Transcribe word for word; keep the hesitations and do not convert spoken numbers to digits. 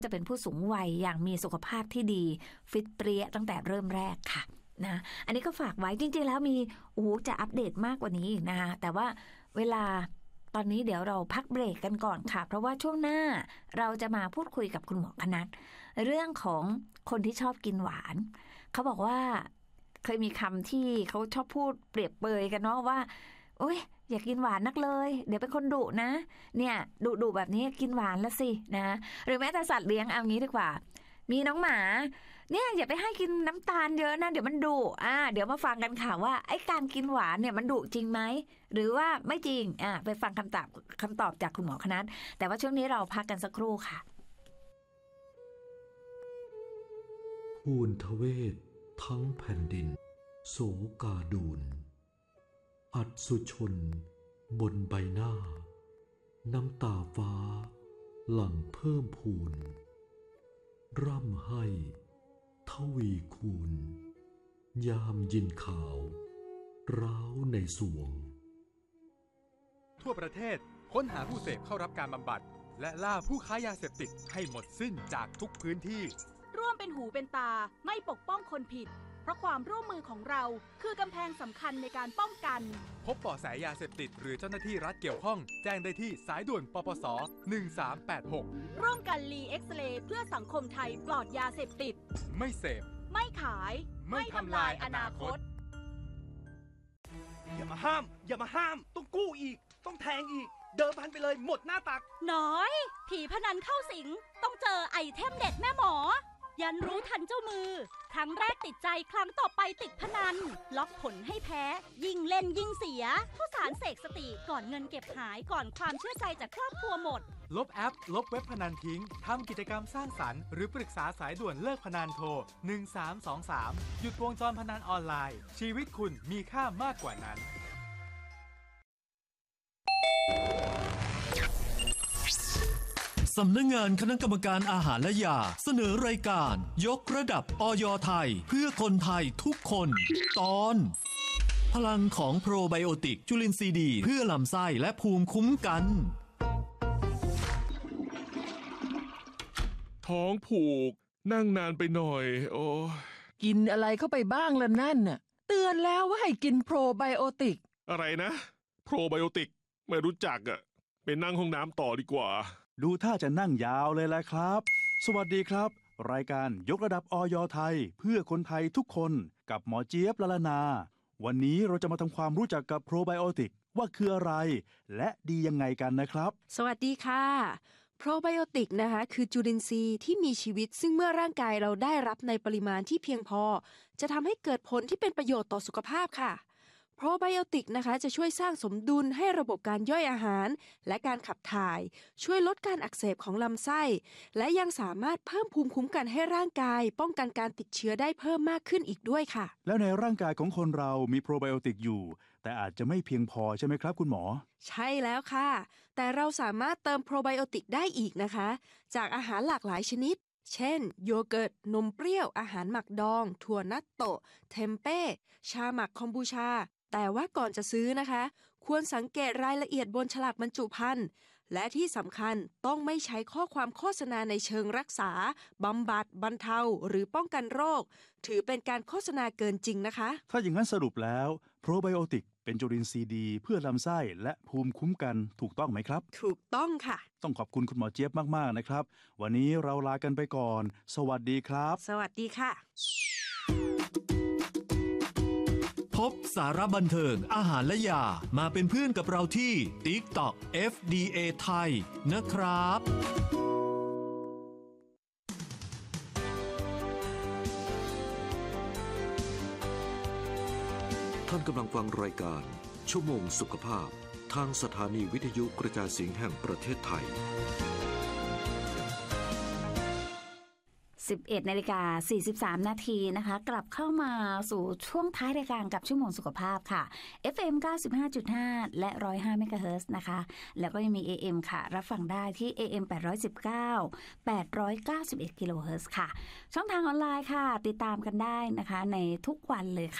จะเป็นผู้สูงวัยอย่างมีสุขภาพที่ดีฟิตเปรี้ยตั้งแต่เริ่มแรกค่ะนะอันนี้ก็ฝากไว้จริงๆแล้วมีโอ้จะอัปเดตมากกว่านี้อีกนะคะแต่ว่าเวลาตอนนี้เดี๋ยวเราพักเบรกกันก่อนค่ะเพราะว่าช่วงหน้าเราจะมาพูดคุยกับคุณหมอคณัฐเรื่องของคนที่ชอบกินหวานเขาบอกว่าเคยมีคำที่เขาชอบพูดเปรียบเปยกันเนาะว่าโอ๊ยอยากกินหวานนักเลยเดี๋ยวเป็นคนดุนะเนี่ยดุดุแบบนี้กินหวานละสินะหรือแม้แต่สัตว์เลี้ยงเอางี้ดีกว่ามีน้องหมาเนี่ยอย่าไปให้กินน้ำตาลเยอะนะเดี๋ยวมันดุอ่าเดี๋ยวมาฟังกันค่ะว่าไอ้การกินหวานเนี่ยมันดุจริงไหมหรือว่าไม่จริงอ่าไปฟังคำตอบคำตอบจากคุณหมอคณัฐแต่ว่าช่วงนี้เราพักกันสักครู่ค่ะภูนทเวศทั้งแผ่นดินโศกาดูลอัศชนบนใบหน้าน้ำตาฟ้าหลั่งเพิ่มพูนร่ำให้ทวีคูณยามยินข่าวร้าวในสวงทั่วประเทศค้นหาผู้เสพเข้ารับการบำบัดและล่าผู้ค้ายาเสพติดให้หมดสิ้นจากทุกพื้นที่ร่วมเป็นหูเป็นตาไม่ปกป้องคนผิดเพราะความร่วมมือของเราคือกำแพงสำคัญในการป้องกันพบเบาะแสยาเสพติดหรือเจ้าหน้าที่รัฐเกี่ยวข้องแจ้งได้ที่สายด่วนปปสหนึ่งสามแปดหกร่วมกันรีเอ็กซเรย์เพื่อสังคมไทยปลอดยาเสพติดไม่เสพไม่ขายไม่ทำลายอนาคตอย่ามาห้ามอย่ามาห้ามต้องกู้อีกต้องแทงอีกเดิมพันไปเลยหมดหน้าตักน้อยผีพนันเข้าสิงต้องเจอไอเทมเด็ดแม่หมอยันรู้ทันเจ้ามือครั้งแรกติดใจครั้งต่อไปติดพนันล็อกผลให้แพ้ยิ่งเล่นยิ่งเสียผู้สารเสกสติก่อนเงินเก็บหายก่อนความเชื่อใจจากครอบครัวหมดลบแอปลบเว็บพนันทิ้งทำกิจกรรมสร้างสรรค์หรือปรึกษาสายด่วนเลิกพนันโทรหนึ่งสามสองสามหยุดวงจรพนันออนไลน์ชีวิตคุณมีค่ามากกว่านั้นสำนักงานคณะกรรมการอาหารและยาเสนอรายการยกระดับอย.ไทยเพื่อคนไทยทุกคนตอนพลังของโปรไบโอติกจุลินทรีย์ดีเพื่อลำไส้และภูมิคุ้มกันท้องผูกนั่งนานไปหน่อยโอ้กินอะไรเข้าไปบ้างล่ะนั่นน่ะเตือนแล้วว่าให้กินโปรไบโอติกอะไรนะโปรไบโอติกไม่รู้จักอ่ะไปนั่งห้องน้ำต่อดีกว่าดูท่าจะนั่งยาวเลยแหละครับสวัสดีครับรายการยกระดับอย.ไทยเพื่อคนไทยทุกคนกับหมอเจี๊ยบละลานาวันนี้เราจะมาทำความรู้จักกับโปรไบโอติกว่าคืออะไรและดียังไงกันนะครับสวัสดีค่ะโปรไบโอติกนะคะคือจุลินทรีย์ที่มีชีวิตซึ่งเมื่อร่างกายเราได้รับในปริมาณที่เพียงพอจะทำให้เกิดผลที่เป็นประโยชน์ต่อสุขภาพค่ะโปรไบโอติกนะคะจะช่วยสร้างสมดุลให้ระบบการย่อยอาหารและการขับถ่ายช่วยลดการอักเสบของลำไส้และยังสามารถเพิ่มภูมิคุ้มกันให้ร่างกายป้องกันการติดเชื้อได้เพิ่มมากขึ้นอีกด้วยค่ะแล้วในร่างกายของคนเรามีโปรไบโอติกอยู่แต่อาจจะไม่เพียงพอใช่ไหมครับคุณหมอใช่แล้วค่ะแต่เราสามารถเติมโปรไบโอติกได้อีกนะคะจากอาหารหลากหลายชนิดเช่นโยเกิร์ตนมเปรี้ยวอาหารหมักดองถั่วนัตโตะเทมเป้ชาหมักคอมบูชาแต่ว่าก่อนจะซื้อนะคะควรสังเกตรายละเอียดบนฉลากบรรจุภัณฑ์และที่สำคัญต้องไม่ใช้ข้อความโฆษณาในเชิงรักษาบำบัดบรรเทาหรือป้องกันโรคถือเป็นการโฆษณาเกินจริงนะคะถ้าอย่างนั้นสรุปแล้วโปรไบโอติกเป็นจุลินทรีย์ดีเพื่อลำไส้และภูมิคุ้มกันถูกต้องไหมครับถูกต้องค่ะต้องขอบคุณคุณหมอเจี๊ยบมากๆนะครับวันนี้เราลากันไปก่อนสวัสดีครับสวัสดีค่ะพบสาระบันเทิงอาหารและยามาเป็นเพื่อนกับเราที่ TikTok เอฟ ดี เอ ไทยนะครับท่านกำลังฟังรายการชั่วโมงสุขภาพทางสถานีวิทยุกระจายเสียงแห่งประเทศไทยสิบเอ็ดนาฬิกาสี่สิบสามนาทีนะคะกลับเข้ามาสู่ช่วงท้ายรายการกับชั่วโมงสุขภาพค่ะ เอฟ เอ็ม เก้าสิบห้าจุดห้า และหนึ่งร้อยห้าเมกะเฮิรตซ์นะคะแล้วก็ยังมี เอ เอ็ม ค่ะรับฟังได้ที่ เอ เอ็ม แปดร้อยสิบเก้า แปดร้อยเก้าสิบเอ็ดกิโลเฮิรตซ์ค่ะช่องทางออนไลน์ค่ะติดตามกันได้นะคะในทุกวันเลยค่ะ